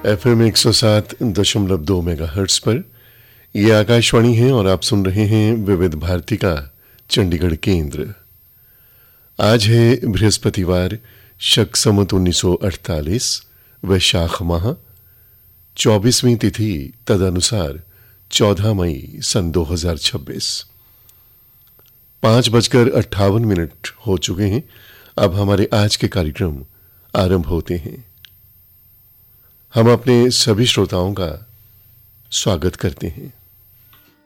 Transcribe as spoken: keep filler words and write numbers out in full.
F M एक सौ सात दशमलव दो मेगा हर्ट्स पर यह आकाशवाणी है और आप सुन रहे हैं विविध भारती का चंडीगढ़ केंद्र। आज है बृहस्पतिवार, शक संवत उन्नीस सौ अड़तालीस, वैशाख माह, चौबीसवीं तिथि तदनुसार चौदह मई सन दो हजार छब्बीस। पांच बजकर अट्ठावन मिनट हो चुके हैं। अब हमारे आज के कार्यक्रम आरंभ होते हैं। हम अपने सभी श्रोताओं का स्वागत करते हैं।